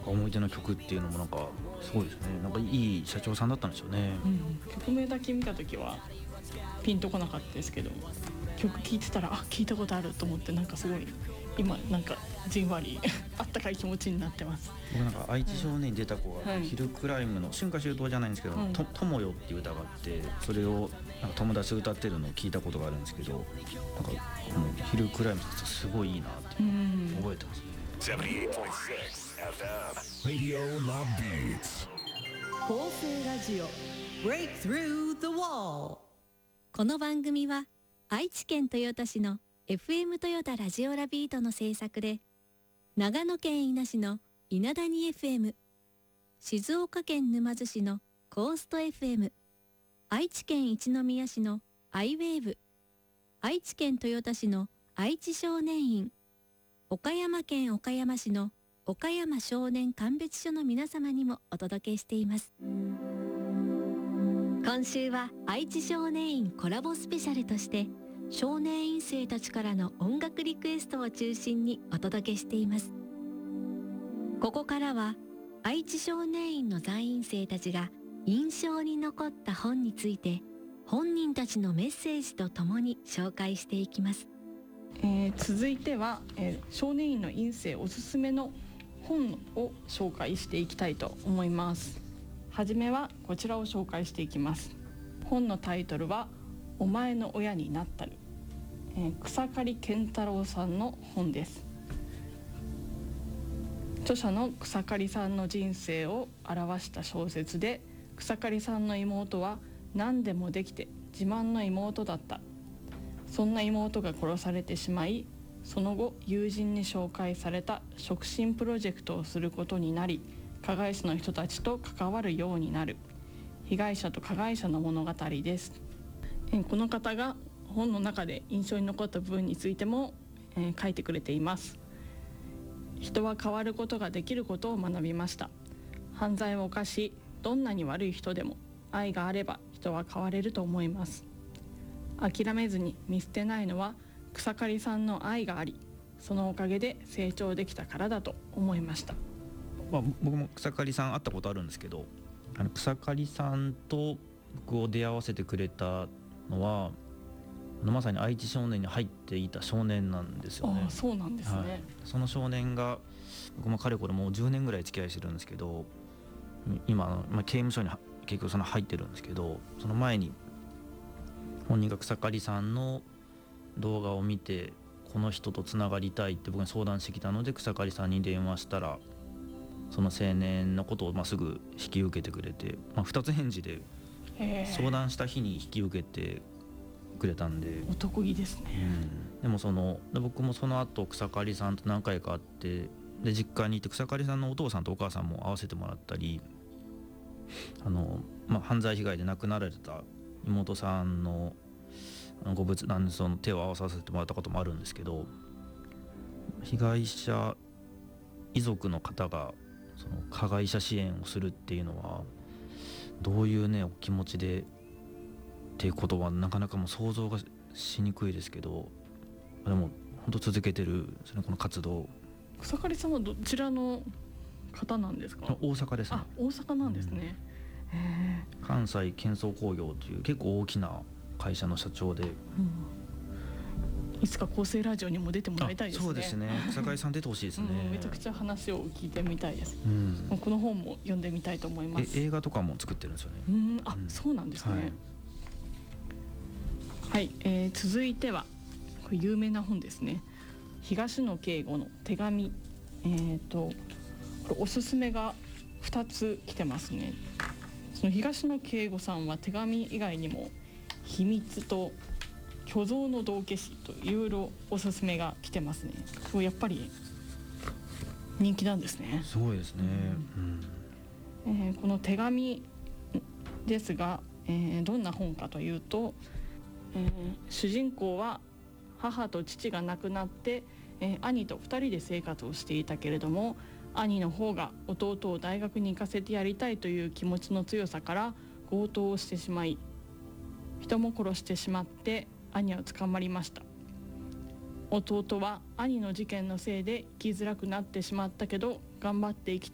思い出の曲っていうのもなんかすごいですね。なんかいい社長さんだったんでしょうね。 曲名だけ見た時はピンとこなかったですけど、曲聴いてたら聞いたことあると思って、なんかすごい今なんかじんわりあったかい気持ちになってます。 僕なんか愛知少年に出た子が、ヒルクライムの春夏秋冬じゃないんですけど「友よ」っていう歌があって、それをなんか友達と歌ってるのを聞いたことがあるんですけど、なんかこのヒルクライムすごいいいなって覚えてますね。 78.6 FM Radio Love Beats 構成ラジオ Breakthrough the Wall。 この番組は愛知県豊田市の FM 豊田ラジオラビートの制作で、長野県伊那市の稲谷 FM、 静岡県沼津市のコースト FM、 愛知県一宮市のアイウェーブ、愛知県豊田市の愛知少年院、岡山県岡山市の岡山少年鑑別所の皆様にもお届けしています。今週は愛知少年院コラボスペシャルとして、少年院生たちからの音楽リクエストを中心にお届けしています。ここからは愛知少年院の在院生たちが印象に残った本について、本人たちのメッセージとともに紹介していきます。 続いては、少年院の院生おすすめの本を紹介していきたいと思います。はじめはこちらを紹介していきます。本のタイトルはお前の親になったる、草刈健太郎さんの本です。著者の草刈さんの人生を表した小説で、草刈さんの妹は何でもできて自慢の妹だった。そんな妹が殺されてしまい、その後友人に紹介された触診プロジェクトをすることになり、加害者の人たちと関わるようになる被害者と加害者の物語です。この方が本の中で印象に残った部分についても、書いてくれています。人は変わることができることを学びました。犯罪を犯し、どんなに悪い人でも愛があれば人は変われると思います。諦めずに見捨てないのは草刈さんの愛があり、そのおかげで成長できたからだと思いました。 僕も草刈さん会ったことあるんですけど、草刈さんと僕を出会わせてくれたのはまさに愛知少年に入っていた少年なんですよね。 そうなんですね。 その少年が僕もかれこれもう10年ぐらい付き合いしてるんですけど、今、刑務所に結局入ってるんですけど、その前に本人が草刈さんの動画を見てこの人とつながりたいって僕に相談してきたので、草刈さんに電話したらその青年のことをすぐ引き受けてくれて、2つ返事で相談した日に引き受けてくれたんで、 お得意ですね。 でも僕もその後草刈さんと何回か会って、で実家に行って草刈さんのお父さんとお母さんも会わせてもらったり、犯罪被害で亡くなられた妹さんのご仏壇にその手を合わさせてもらったこともあるんですけど、被害者遺族の方がその加害者支援をするっていうのはどういうお気持ちでっていうことはなかなかもう想像がしにくいですけど、でも本当続けてるんですね、この活動。 草刈さんはどちらの方なんですか？ 大阪ですね。 大阪なんですね。 関西建装工業という結構大きな会社の社長で、 いつか厚生ラジオにも出てもらいたいですね。 そうですね、草刈さん出てほしいですね。 めちゃくちゃ話を聞いてみたいです。この本も読んでみたいと思います。 映画とかも作ってるんですよね。 そうなんですね。はい、続いてはこれ有名な本ですね。東野圭吾の手紙。これおすすめが2つ来てますね。その東野圭吾さんは手紙以外にも秘密と虚像の道化師といろいろおすすめが来てますね。これやっぱり人気なんですね。 すごいですね。 この手紙ですが、どんな本かというと、主人公は母と父が亡くなって、兄と2人で生活をしていたけれども、兄の方が弟を大学に行かせてやりたいという気持ちの強さから強盗をしてしまい、人も殺してしまって兄は捕まりました。弟は兄の事件のせいで生きづらくなってしまったけど頑張って生き